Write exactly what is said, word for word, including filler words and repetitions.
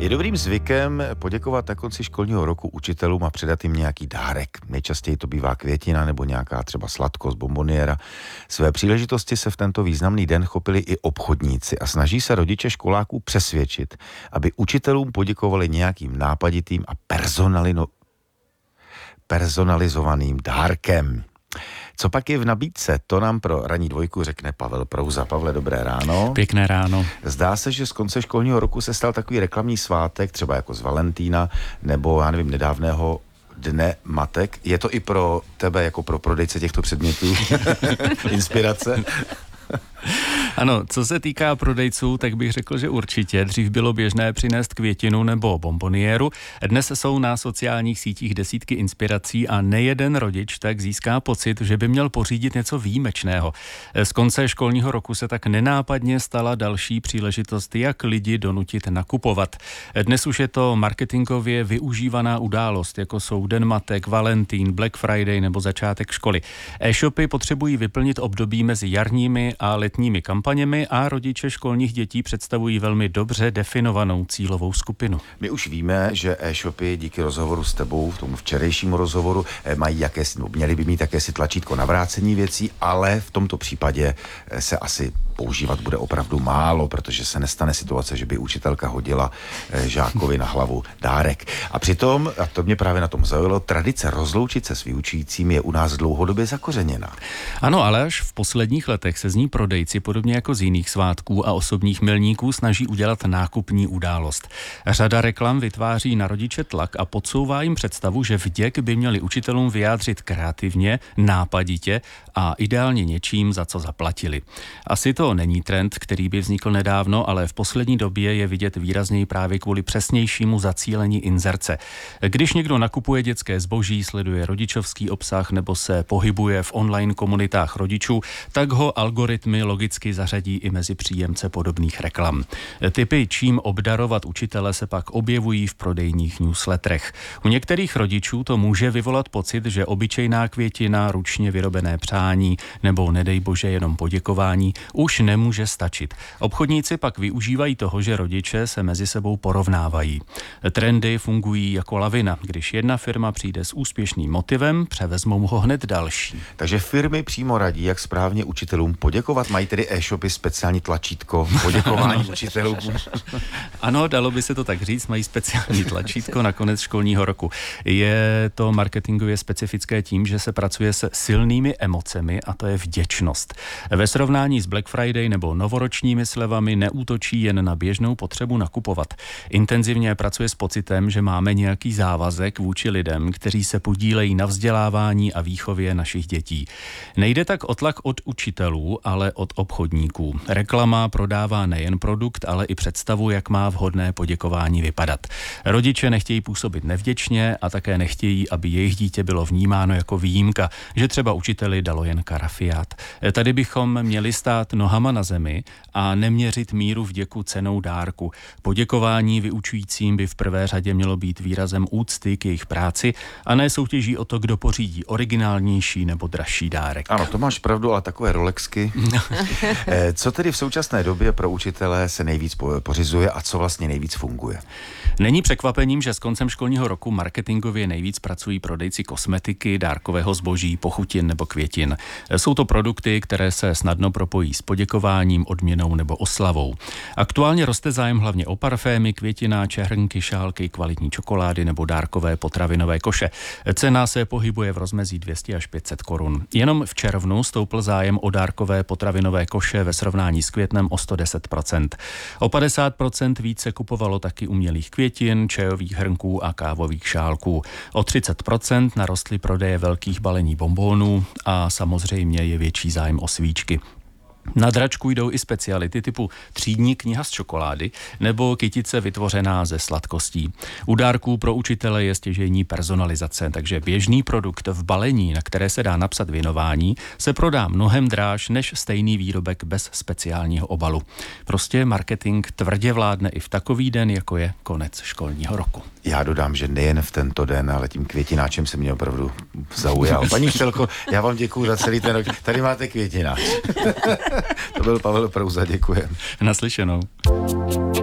Je dobrým zvykem poděkovat na konci školního roku učitelům a předat jim nějaký dárek. Nejčastěji to bývá květina nebo nějaká třeba sladkost, bomboniéra. Své příležitosti se v tento významný den chopili i obchodníci a snaží se rodiče školáků přesvědčit, aby učitelům poděkovali nějakým nápaditým a personalino, personalizovaným dárkem. Co pak je v nabídce, to nám pro ranní dvojku řekne Pavel Prouza. Pavle, dobré ráno. Pěkné ráno. Zdá se, že z konce školního roku se stal takový reklamní svátek, třeba jako z Valentína, nebo já nevím, nedávného Dne matek. Je to i pro tebe, jako pro prodejce těchto předmětů inspirace? Ano, co se týká prodejců, tak bych řekl, že určitě. Dřív bylo běžné přinést květinu nebo bomboniéru. Dnes jsou na sociálních sítích desítky inspirací a nejeden rodič tak získá pocit, že by měl pořídit něco výjimečného. Z konce školního roku se tak nenápadně stala další příležitost, jak lidi donutit nakupovat. Dnes už je to marketingově využívaná událost, jako jsou Den matek, Valentín, Black Friday nebo začátek školy. E-shopy potřebují vyplnit období mezi jarními a letními kampaněmi a rodiče školních dětí představují velmi dobře definovanou cílovou skupinu. My už víme, že e-shopy díky rozhovoru s tebou, v tomu včerejšímu rozhovoru, mají jakési, měli by mít jakési tlačítko na vrácení věcí, ale v tomto případě se asi používat bude opravdu málo, protože se nestane situace, že by učitelka hodila žákovi na hlavu dárek. A přitom, a to mě právě na tom zaujalo, tradice rozloučit se s vyučujícími je u nás dlouhodobě zakořeněná. Ano, ale až v posledních letech se z ní prodejci, podobně jako z jiných svátků a osobních milníků, snaží udělat nákupní událost. Řada reklam vytváří na rodiče tlak a podsouvá jim představu, že vděk by měli učitelům vyjádřit kreativně, nápaditě a ideálně něčím, za co zaplatili. Asi to není trend, který by vznikl nedávno, ale v poslední době je vidět výrazněji právě kvůli přesnějšímu zacílení inzerce. Když někdo nakupuje dětské zboží, sleduje rodičovský obsah nebo se pohybuje v online komunitách rodičů, tak ho algoritmy logicky zařadí i mezi příjemce podobných reklam. Tipy, čím obdarovat učitele, se pak objevují v prodejních newsletterech. U některých rodičů to může vyvolat pocit, že obyčejná květina, ručně vyrobené přání nebo nedej bože jenom poděkování už nemůže stačit. Obchodníci pak využívají toho, že rodiče se mezi sebou porovnávají. Trendy fungují jako lavina. Když jedna firma přijde s úspěšným motivem, převezmou ho hned další. Takže firmy přímo radí, jak správně učitelům poděkovat. Mají tedy e-shopy speciální tlačítko poděkování učitelům. Ano, dalo by se to tak říct, mají speciální tlačítko na konec školního roku. Je to marketingově specifické tím, že se pracuje se silnými emocemi a to je vděčnost. Ve srovnání s Black Friday nebo novoročními slevami neútočí jen na běžnou potřebu nakupovat. Intenzivně pracuje s pocitem, že máme nějaký závazek vůči lidem, kteří se podílejí na vzdělávání a výchově našich dětí. Nejde tak o tlak od učitelů, ale od obchodníků. Reklama prodává nejen produkt, ale i představu, jak má vhodné poděkování vypadat. Rodiče nechtějí působit nevděčně a také nechtějí, aby jejich dítě bylo vnímáno jako výjimka, že třeba učiteli dalo jen karafiát. Tady bychom měli stát nohama na zemi a neměřit míru vděku cenou dárku. Poděkování vyučujícím by v prvé řadě mělo být výrazem úcty k jejich práci a ne soutěží o to, kdo pořídí originálnější nebo dražší dárek. Ano, to máš pravdu, ale takové Rolexky. Co tedy v současné době pro učitele se nejvíc pořizuje a co vlastně nejvíc funguje? Není překvapením, že s koncem školního roku marketingově nejvíc pracují prodejci kosmetiky, dárkového zboží, pochutin nebo květin. Jsou to produkty, které se snadno propojí s poděkováním, odměnou nebo oslavou. Aktuálně roste zájem hlavně o parfémy, květináče, hrnky, šálky, kvalitní čokolády nebo dárkové potravinové koše. Cena se pohybuje v rozmezí dvě stě až pět set korun. Jenom v červnu stoupl zájem o dárkové potravinové koše ve srovnání s květnem o sto deset procent. O padesát procent více kupovalo taky umělých květin, čajových hrnků a kávových šálků. O třicet procent narostly prodeje velkých balení bonbónů a samozřejmě je větší zájem o svíčky. Na dračku jdou i speciality typu třídní kniha z čokolády nebo kytice vytvořená ze sladkostí. U dárků pro učitele je stěžejní personalizace, takže běžný produkt v balení, na které se dá napsat věnování, se prodá mnohem dráž než stejný výrobek bez speciálního obalu. Prostě marketing tvrdě vládne i v takový den, jako je konec školního roku. Já dodám, že nejen v tento den, ale tím květináčem se mě opravdu zaujal. Paní Štelko, já vám děkuju za celý ten rok. Tady máte květináč. To byl Pavel Prouza, děkujem. Naslyšenou.